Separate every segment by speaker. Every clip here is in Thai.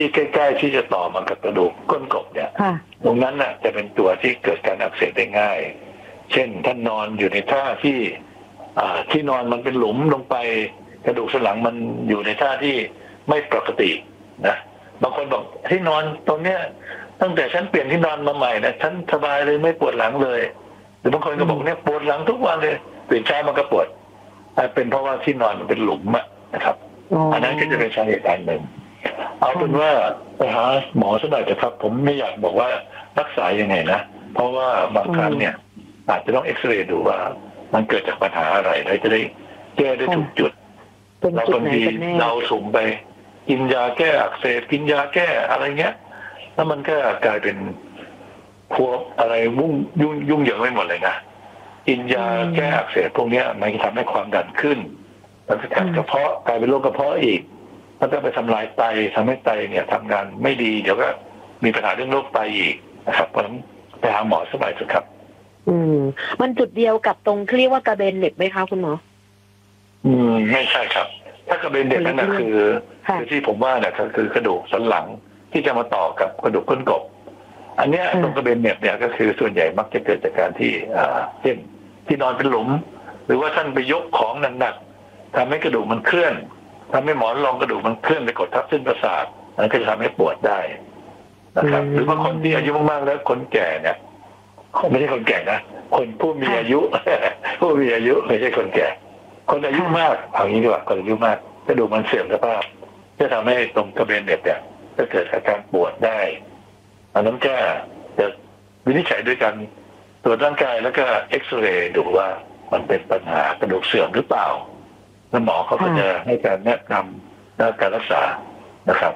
Speaker 1: ที่ใกล้ๆที่จะต่อมากับกระดูกก้นกบเนี่ยตรงนั้นน่ะจะเป็นตัวที่เกิดการอักเสบได้ง่ายเช่นท่านนอนอยู่ในท่าที่ที่นอนมันเป็นหลุมลงไปกระดูกสันหลังมันอยู่ในท่าที่ไม่ปกตินะบางคนบอกที่นอนตรงเนี้ยตั้งแต่ฉันเปลี่ยนที่นอนมาใหม่นะฉันสบายเลยไม่ปวดหลังเลยหรือบางคนก็บอกเนี่ยปวดหลังทุกวันเลยตื่นเช้ามันก็ปวดเป็นเพราะว่าที่นอนมันเป็นหลุมนะครับอันนั้นก็จะเป็นสาเหตุอันหนึ่งเอาเป็นว่าไปหาหมอสักหน่อยเถอะครับผมไม่อยากบอกว่ารักษายังไงนะเพราะว่าบางครั้งเนี่ยอาจจะต้องเอ็กซเรย์ดูว่ามันเกิดจากปัญหาอะไรแล้วจะได้แก้ได้ถูกจุดเราบางทีเราถุงไปกินยาแก้อักเสบกินยาแก้อะไรเงี้ยแล้วมันก็กลายเป็นพวกอะไรยุ่งเหยิงไปหมดเลยนะกินยาแก้อักเสบพวกนี้มันทำให้ความดันขึ้นแล้วก็กระเพาะกลายเป็นโรคกระเพาะอีกมันก็ไปทำลายไตทำให้ไตเนี่ยทำงานไม่ดีเดี๋ยวก็มีปัญหาเรื่องโรคไตอีกนะครับเพราะฉะนั้นไปหาหมอสักหน่อยเถอะครับ
Speaker 2: มันจุดเดียวกับตรงที่เรียกว่ากระเบนเหน็บไหมคะคุณหมอ
Speaker 1: ไม่ใช่ครับถ้ากระเบนเหน็บนั่นนะคือที่ผมว่าเนี่ยก็คือกระดูกสันหลังที่จะมาต่อกับกระดูกก้นกบอันเนี้ยตรงกระเบนเหน็บเนี่ยก็คือส่วนใหญ่มักจะเกิดจากการที่เช่นที่นอนเป็นหลุมหรือว่าท่านไปยกของหนักๆทำให้กระดูกมันเคลื่อนทำให้หมอนรองกระดูกมันเคลื่อนไปกดทับเส้นประสาทอันนั้นก็จะทำให้ปวดได้นะครับหรือว่าคนที่อายุมากๆแล้วคนแก่เนี่ยไม่ใช่คนแก่นะคนผู้มีอายุผู้มีอายุไม่ใช่คนแก่คนอายุมากเอางี้ดีกว่าคนอายุมากกระดูกมันเสื่อมสภาพจะทำให้ตรงกระเบนเหน็บเนี่ยจะเกิดอาการปวดได้อันนั้นก็จะวินิจฉัยด้วยการตรวจร่างกายแล้วก็เอ็กซเรย์ดูว่ามันเป็นปัญหากระดูกเสื่อมหรือเปล่าแล้วหมอเขาก็จะให้การแนะนำด้านการรักษานะครับ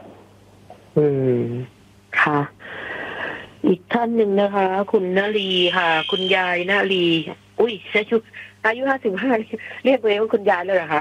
Speaker 2: ค่ะอีกท่านหนึ่งนะคะ คุณนลีค่ะคุณยายนลีอุ้ยอายุ55เรียกเลยว่าคุณยายเลยเหรอคะ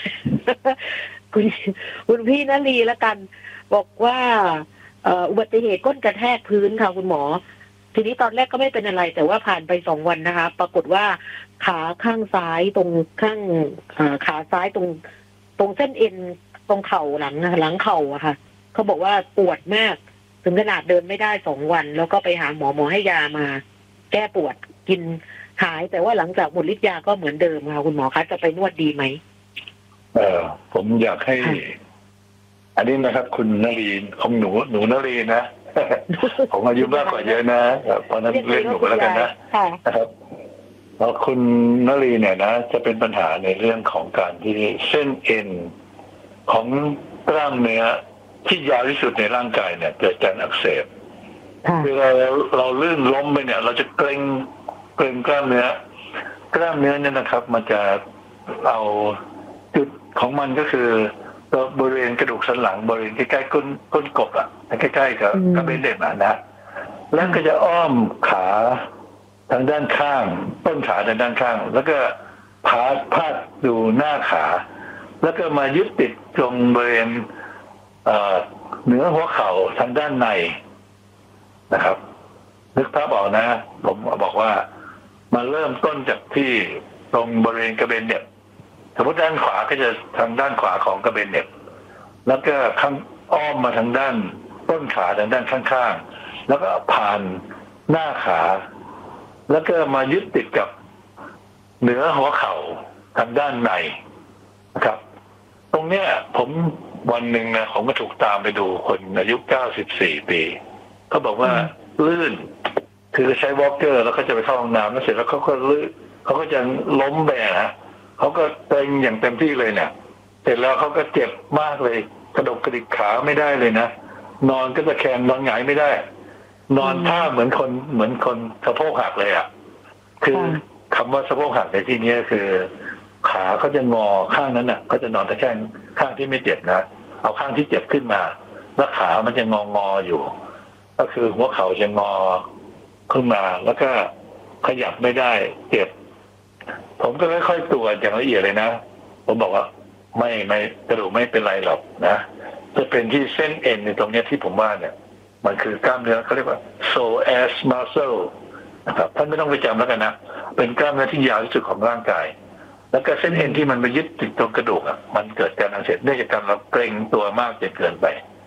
Speaker 2: คุณพี่นลีละกันบอกว่าอุบัติเหตุก้นกระแทกพื้นค่ะคุณหมอทีนี้ตอนแรกก็ไม่เป็นอะไรแต่ว่าผ่านไป2 วันนะคะปรากฏว่าขาข้างซ้ายตรงข้างขาซ้ายตรงเส้นเอ็นตรงเข่าหลังเข่าอะค่ะเขาบอกว่าปวดมากถึงขนาดเดินไม่ได้2 วันแล้วก็ไปหาหมอให้ยามาแก้ปวดกินหายแต่ว่าหลังจากหมดฤทธิ์ยาก็เหมือนเดิมค่ะคุณหมอคะจะไปนวดดีไหม
Speaker 1: ผมอยากให้อันนี้นะครับคุณนลีนของหนูนลีนะผมอายุมากกว่าเยอะนะเพราะนั้นเรียกหนูก็แล้วกันนะครับแล้วคุณนลีเนี่ยนะจะเป็นปัญหาในเรื่องของการที่เส้นเอ็นของกล้ามเนื้อที่ยาวที่สุดในร่างกายเนี่ยเกิดการอักเสบเวลาเราลื่นล้มไปเนี่ยเราจะเกร็งกล้ามเนื้เนี่ยนะครับมันจะเอาจุดของมันก็คือบริเวณกระดูกสันหลังบริเวณใกล้ๆก้นกบใกล้ๆกับกระเบนเหน็บนะแล้วก็จะอ้อมขาทางด้านข้างต้นขาทางด้านข้างแล้วก็พาดดูหน้าขาแล้วก็มายึดติดตรงบริเวณเหนือหัวเข่าทางด้านในนะครับนึกภาพออกนะผมบอกว่ามาเริ่มต้นจากที่ตรงบริเวณกระเบนเหน็บสมมติด้านขวาก็จะทางด้านขวาของกระเบนเหน็บแล้วก็ข้างอ้อมมาทางด้านต้นขาทางด้านข้างๆแล้วก็ผ่านหน้าขาแล้วก็มายึดติดกับเหนือหัวเข่าทางด้านในนะครับตรงเนี้ยผมวันหนึ่งนะผมก็ถูกตามไปดูคนอายุ94 ปีเขาบอกว่าลื่นคือใช้วอล์กเกอร์แล้วก็จะไปเข้าห้องน้ำแล้วเสร็จแล้วเขาก็ลื่นเขาก็จะล้มไปนะเขาก็เกร็งอย่างเต็มที่เลยเนี่ยเสร็จแล้วเขาก็เจ็บมากเลยกระดกกระดิกขาไม่ได้เลยนะนอนก็จะแขนนอนหงายไม่ได้นอนท่าเหมือนคนสะโพกหักเลยคือคำว่าสะโพกหักในที่นี้คือขาเขาจะงอข้างนั้นเขาจะนอนตะแคงข้างที่ไม่เจ็บนะเอาข้างที่เจ็บขึ้นมาแล้วขามันจะงออยู่ก็คือหัวเข่าจะงอขึ้นมาแล้วก็ขยับไม่ได้เจ็บผมก็ค่อยๆตรวจอย่างละเอียดเลยนะผมบอกว่าไม่กระดูกไม่เป็นไรหรอกนะจะเป็นที่เส้นเอ็นในตรงนี้ที่ผมว่าเนี่ยมันคือกล้ามเนื้อเขาเรียกว่า psoas muscle นะครับท่านไม่ต้องไปจำแล้วกันนะเป็นกล้ามเนื้อที่ยาวที่สุดของร่างกายแล้วก็เส้นเอ็นที่มันไปยึดติดตรงกระดูกมันเกิดการอักเสบเนื่องจากการเราเกร็งตัวมากจนเกินไป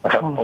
Speaker 1: นะครับ
Speaker 2: ค่ะ